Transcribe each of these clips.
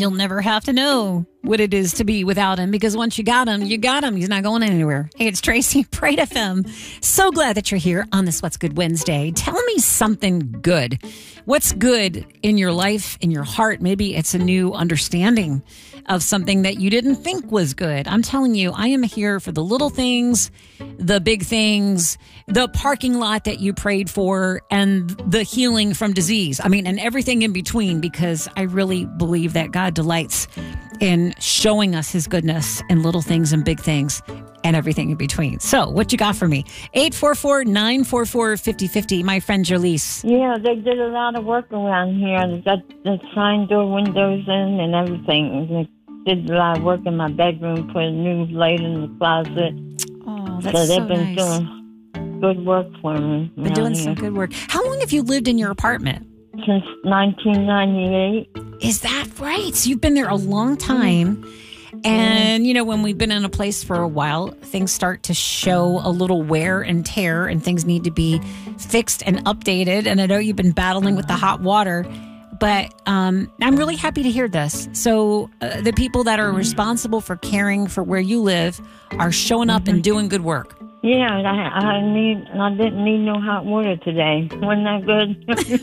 you'll never have to know what it is to be without him, because once you got him, you got him. He's not going anywhere. Hey, it's Tracy, Pride FM. So glad that you're here on this What's Good Wednesday. Tell me something good. What's good in your life, in your heart? Maybe it's a new understanding of something that you didn't think was good. I'm telling you, I am here for the little things, the big things, the parking lot that you prayed for, and the healing from disease. I mean, and everything in between, because I really believe that God delights in showing us his goodness in little things and big things and everything in between. So what you got for me? 844-944-5050. My friend Jolise. Yeah, they did a lot of work around here. They got the sign door windows in and everything. They did a lot of work in my bedroom, put a new light in the closet. Oh, that's so they've been nice. doing good work for me. Been doing some good work. How long have you lived in your apartment? Since 1998. Is that right? So you've been there a long time. And, you know, when we've been in a place for a while, things start to show a little wear and tear, and things need to be fixed and updated. And I know you've been battling with the hot water, but I'm really happy to hear this. So the people that are responsible for caring for where you live are showing up and doing good work. Yeah, I didn't need no hot water today. Wasn't that good?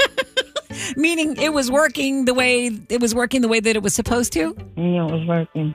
Meaning it was working the way that it was supposed to? Yeah, it was working.